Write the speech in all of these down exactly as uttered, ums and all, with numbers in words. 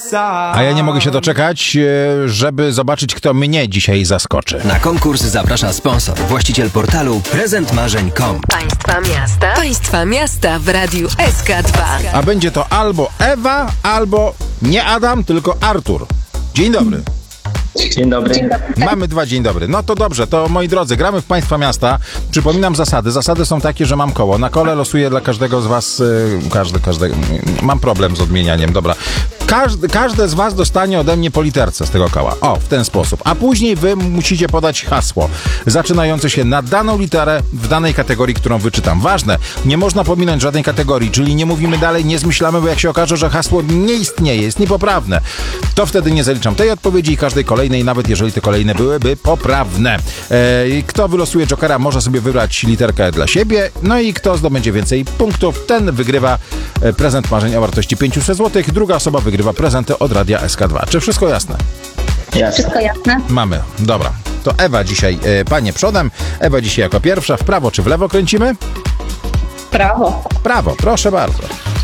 A ja nie mogę się doczekać, żeby zobaczyć, kto mnie dzisiaj zaskoczy. Na konkurs zaprasza sponsor, właściciel portalu prezent marzeń kropka com. Państwa miasta. Państwa miasta w Radiu S K dwa. A będzie to albo Ewa, albo nie Adam, tylko Artur. Dzień dobry. Dzień dobry. Dzień dobry. Mamy dwa dzień dobry. No to dobrze, to moi drodzy, gramy w Państwa miasta. Przypominam zasady. Zasady są takie, że mam koło. Na kole losuję dla każdego z was, yy, każdy, każdy, mam problem z odmienianiem, dobra. Każdy, każde z was dostanie ode mnie po literce z tego koła. O, w ten sposób. A później wy musicie podać hasło zaczynające się na daną literę w danej kategorii, którą wyczytam. Ważne, nie można pominąć żadnej kategorii, czyli nie mówimy dalej, nie zmyślamy, bo jak się okaże, że hasło nie istnieje, jest niepoprawne, to wtedy nie zaliczam tej odpowiedzi i każdej kolejnej, nawet jeżeli te kolejne byłyby poprawne. E, kto wylosuje jokera, może sobie wybrać literkę dla siebie, no i kto zdobędzie więcej punktów, ten wygrywa prezent marzeń o wartości pięćset złotych. Druga osoba wygrywa prezenty od Radia S K dwa. Czy wszystko jasne? Jasne. Wszystko jasne? Mamy. Dobra. To Ewa dzisiaj, e, panie przodem. Ewa dzisiaj jako pierwsza. W prawo czy w lewo kręcimy? Prawo. Prawo. Proszę bardzo.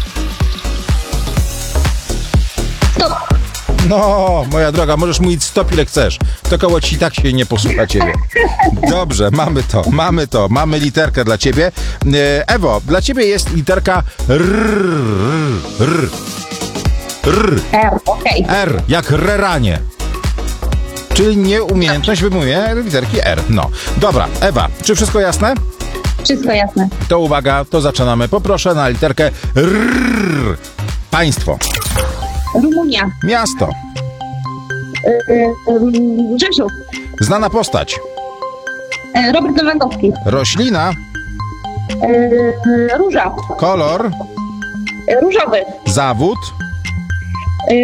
Stop. No, moja droga, możesz mówić stop ile chcesz. To koło ci tak się nie posłucha ciebie. Dobrze, mamy to, mamy to. Mamy literkę dla ciebie. E, Ewo, dla ciebie jest literka R. R. R. R, okej. Okay. R, jak reranie. Czyli nieumiejętność wymówienia literki R. No, dobra, Ewa, czy wszystko jasne? Wszystko jasne. To uwaga, to zaczynamy. Poproszę na literkę R. Państwo. Rumunia. Miasto. Yy, Rzeszów. Znana postać. Yy, Robert Lewandowski. Roślina. Yy, róża. Kolor. Yy, różowy. Zawód. Yy,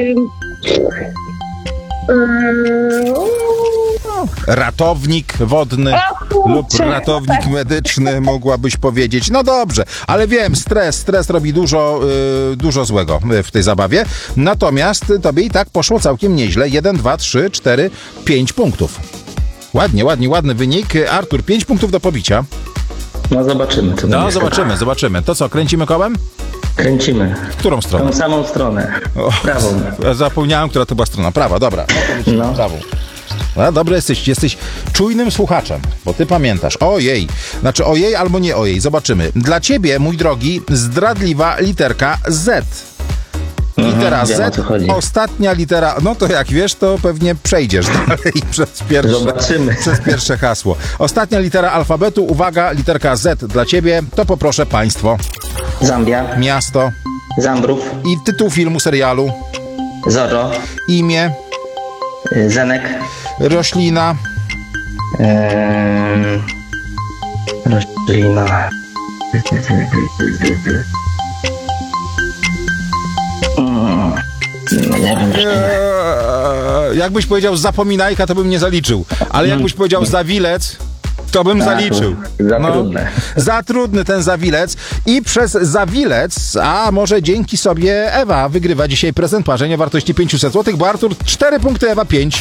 yy, Ratownik wodny o, lub kurczę, ratownik tak. medyczny, mogłabyś powiedzieć. No dobrze, ale wiem, stres, stres robi dużo, yy, dużo złego w tej zabawie. Natomiast tobie i tak poszło całkiem nieźle. Jeden, dwa, trzy, cztery, pięć punktów. Ładnie, ładnie, ładny wynik. Artur, pięć punktów do pobicia. No zobaczymy. Co No będzie. zobaczymy, zobaczymy. To co, kręcimy kołem? Kręcimy. W którą stronę? Tą samą stronę. O, Prawą. Zapomniałem, która to była strona. Prawa, dobra. No. Prawą. No, dobry jesteś, jesteś czujnym słuchaczem, bo ty pamiętasz. Ojej, znaczy ojej albo nie ojej, zobaczymy. Dla ciebie, mój drogi, zdradliwa literka Z. Litera Mhm, wiem, o Z, co chodzi. ostatnia litera, no to jak wiesz, to pewnie przejdziesz dalej przez pierwsze, Zobaczymy. przez pierwsze hasło. Ostatnia litera alfabetu, uwaga, literka Z dla ciebie, to poproszę państwo, Zambia. miasto Zambrów. i tytuł filmu, serialu, Zorro. imię, y, Zenek. roślina, Eee, roślina. Mm, no nie wiem. Eee, jakbyś powiedział zapominajka, to bym nie zaliczył. Ale jakbyś powiedział zawilec, to bym zaliczył. Za trudne. Za trudny ten zawilec. I przez zawilec, a może dzięki sobie Ewa wygrywa dzisiaj prezent marzeń o wartości pięćset złotych, bo Artur cztery punkty, Ewa pięć.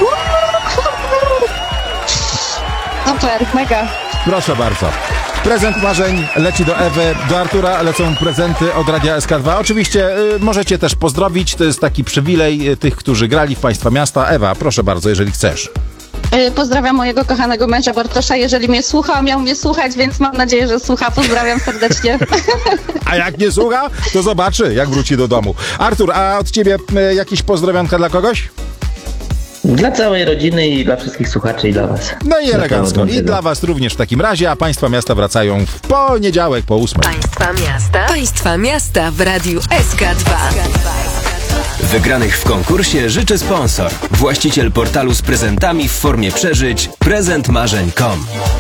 Super, mega. Proszę bardzo. Prezent marzeń leci do Ewy, do Artura lecą prezenty od Radia S K dwa. Oczywiście y, możecie też pozdrowić, to jest taki przywilej y, tych, którzy grali w Państwa miasta. Ewa, proszę bardzo, jeżeli chcesz. Yy, pozdrawiam mojego kochanego męża Bartosza, jeżeli mnie słucha, miał mnie słuchać, więc mam nadzieję, że słucha. Pozdrawiam serdecznie. A jak nie słucha, to zobaczy, jak wróci do domu. Artur, a od ciebie y, jakieś pozdrowionka dla kogoś? Dla całej rodziny i dla wszystkich słuchaczy i dla was. No i elegancko. I tego. dla was również w takim razie, a Państwa miasta wracają w poniedziałek po ósmej. Państwa miasta. Państwa miasta w Radiu S K dwa. Wygranych w konkursie życzy sponsor, właściciel portalu z prezentami w formie przeżyć prezent marzeń kropka com.